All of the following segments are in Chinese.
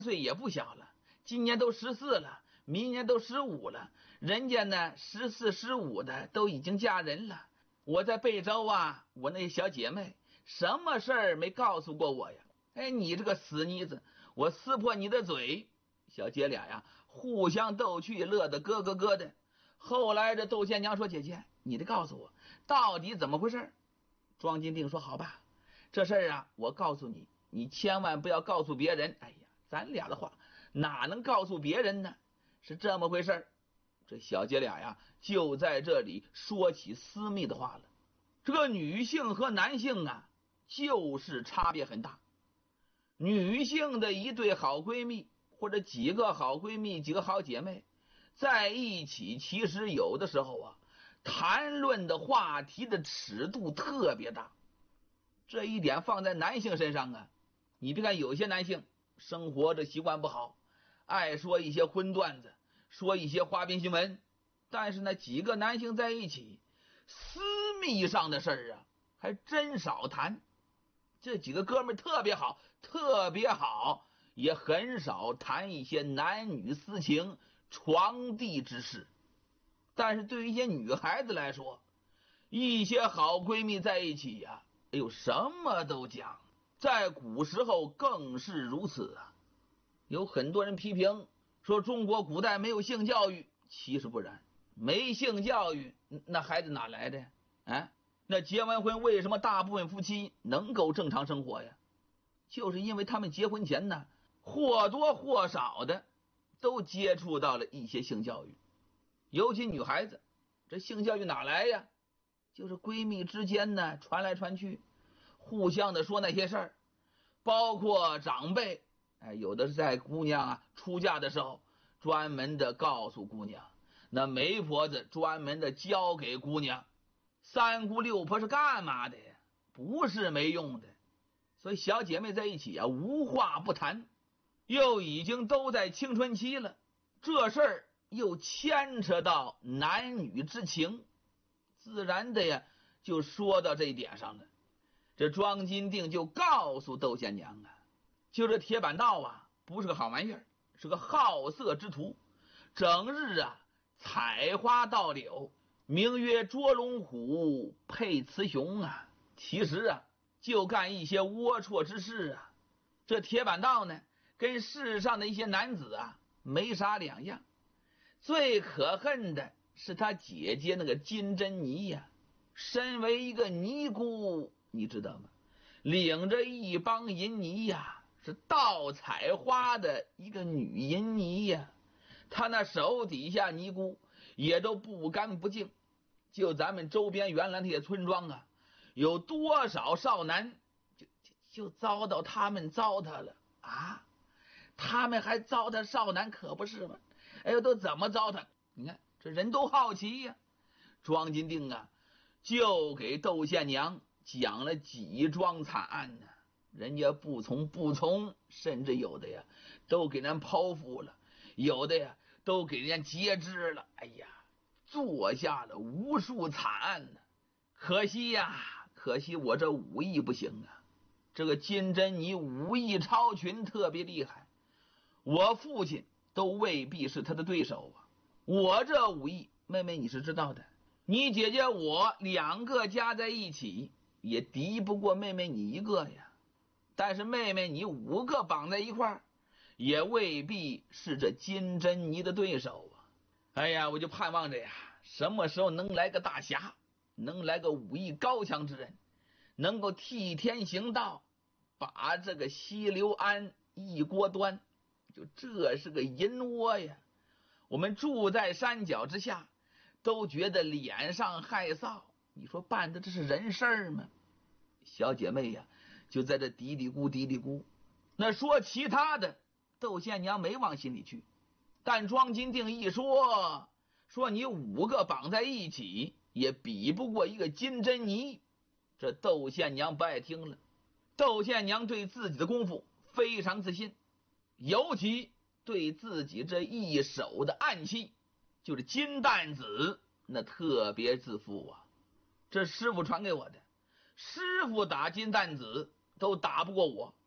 岁也不小了，今年都14了，明年都15了，人家呢14、15的都已经嫁人了。我在贝州啊，我那小姐妹什么事儿没告诉过我呀？哎，你这个死妮子，我撕破你的嘴！小姐俩呀，互相逗趣，乐得咯咯咯的。后来这窦县娘说：“姐姐，你得告诉我，到底怎么回事？”庄金定说：“好吧，这事儿啊，我告诉你，你千万不要告诉别人。哎呀，咱俩的话哪能告诉别人呢？是这么回事。”这小姐俩呀，就在这里说起私密的话了。这个女性和男性啊，就是差别很大。女性的一对好闺蜜，或者几个好闺蜜、几个好姐妹在一起，其实有的时候啊，谈论的话题的尺度特别大。这一点放在男性身上啊，你别看有些男性生活的习惯不好，爱说一些荤段子，说一些花边新闻，但是呢，几个男性在一起，私密上的事儿啊，还真少谈。这几个哥们儿特别好，特别好，也很少谈一些男女私情、床地之事。但是对于一些女孩子来说，一些好闺蜜在一起呀，哎呦，什么都讲。在古时候更是如此啊。有很多人批评说中国古代没有性教育，其实不然，没性教育，那孩子哪来的呀？啊，那结完婚为什么大部分夫妻能够正常生活呀？就是因为他们结婚前呢，或多或少的都接触到了一些性教育。尤其女孩子，这性教育哪来呀？就是闺蜜之间呢传来传去，互相的说那些事儿，包括长辈，哎，有的是在姑娘啊出嫁的时候专门的告诉姑娘，那媒婆子专门的教给姑娘，三姑六婆是干嘛的呀？不是没用的。所以小姐妹在一起啊，无话不谈，又已经都在青春期了，这事儿又牵扯到男女之情，自然的呀，就说到这一点上了。这庄金定就告诉窦县娘啊，就这铁板道啊，不是个好玩意儿，是个好色之徒，整日啊采花盗柳，名曰捉龙虎配雌雄啊，其实啊就干一些龌龊之事啊。这铁板道呢，跟世上的一些男子啊没啥两样。最可恨的是他姐姐那个金珍妮呀，身为一个尼姑，你知道吗？领着一帮淫尼呀，是盗采花的一个女淫尼呀，他那手底下尼姑也都不干不净。就咱们周边原来那些村庄啊，有多少少男就遭到他们糟蹋了啊！他们还糟蹋少男，可不是吗？哎呦，都怎么糟蹋？你看这人都好奇呀。庄金定啊，就给窦县娘讲了几桩惨案呢，人家不从，甚至有的呀都给人剖腹了，有的呀都给人截肢了。哎呀，做下了无数惨案呢。可惜呀，可惜我这武艺不行啊。这个金珍妮武艺超群，特别厉害，我父亲都未必是他的对手啊。我这武艺，妹妹你是知道的，你姐姐我两个加在一起也敌不过妹妹你一个呀。但是妹妹你5个绑在一块儿，也未必是这金珍妮的对手啊。哎呀，我就盼望着呀，什么时候能来个大侠，能来个武艺高强之人，能够替天行道，把这个西流安一锅端。就这是个淫窝呀，我们住在山脚之下，都觉得脸上害臊。你说办的这是人事儿吗？小姐妹呀，就在这嘀嘀咕。那说其他的，窦县娘没往心里去，但庄金定一说你5个绑在一起也比不过一个金珍妮，这窦县娘不爱听了。窦县娘对自己的功夫非常自信，尤其对自己这一手的暗器，就是金蛋子，那特别自负啊。这师傅传给我的，师傅打金蛋子都打不过我，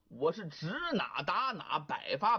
我是指哪打哪，百发